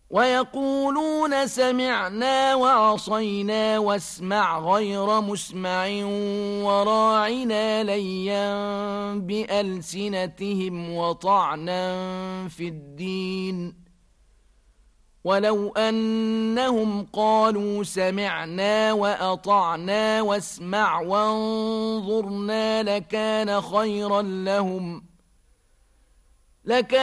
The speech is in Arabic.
ويقولون سمعنا وعصينا واسمع غير مسمع وراعنا ليا بألسنتهم وطعنا في الدين ولو أنهم قالوا سمعنا وأطعنا واسمع وانظرنا لكان خيرا لهم